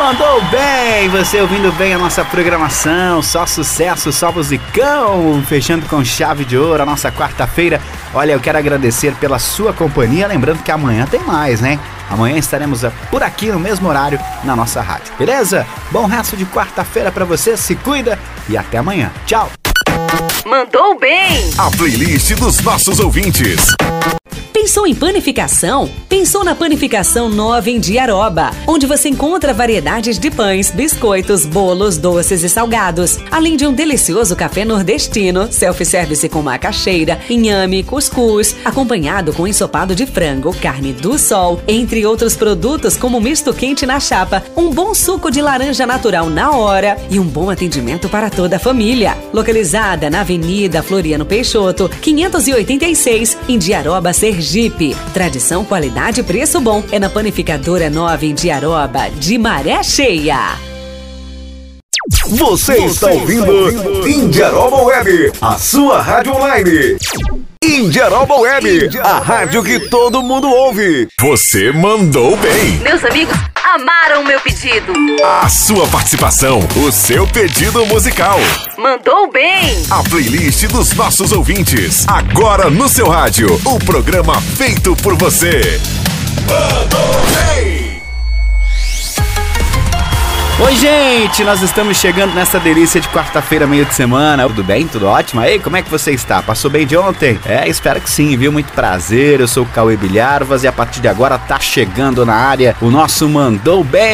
Mandou bem, você ouvindo bem a nossa programação, só sucesso, só musicão, fechando com chave de ouro a nossa quarta-feira. Olha, eu quero agradecer pela sua companhia, lembrando que amanhã tem mais, né? Amanhã estaremos por aqui no mesmo horário na nossa rádio, beleza? Bom resto de quarta-feira pra você, se cuida e até amanhã. Tchau! Mandou bem! A playlist dos nossos ouvintes. Pensou em panificação? Pensou na Panificação Nova em Diaroba, onde você encontra variedades de pães, biscoitos, bolos, doces e salgados, além de um delicioso café nordestino, self-service com macaxeira, inhame, cuscuz, acompanhado com ensopado de frango, carne do sol, entre outros produtos como misto quente na chapa, um bom suco de laranja natural na hora e um bom atendimento para toda a família. Localizada na Avenida Floriano Peixoto, 586, em Diaroba, Sergipe. Tradição, qualidade e preço bom é na Panificadora Nova em Diaroba, de Maré Cheia. Você está ouvindo Indiaroba Web, a sua rádio online. Indiaroba Web, a rádio que todo mundo ouve. Você mandou bem. Meus amigos amaram o meu pedido. A sua participação, o seu pedido musical. Mandou bem. A playlist dos nossos ouvintes. Agora no seu rádio, o programa feito por você. Mandou bem. Oi, gente, nós estamos chegando nessa delícia de quarta-feira, meio de semana. Tudo bem? Tudo ótimo? Aí, como é que você está? Passou bem de ontem? Espero que sim, viu? Muito prazer, eu sou o Cauê Bilharvas e a partir de agora tá chegando na área o nosso Mandou Bem.